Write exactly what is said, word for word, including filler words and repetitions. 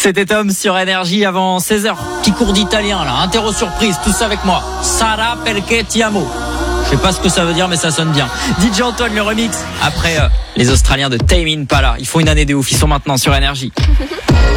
C'était Tom sur Énergie avant seize heures. Petit cours d'italien là, interro surprise, tout ça avec moi. Sarà perché ti amo. Je sais pas ce que ça veut dire, mais ça sonne bien. D J Antoine, le remix. Après euh, les Australiens de Tame Impala, ils font une année de ouf, ils sont maintenant sur Énergie.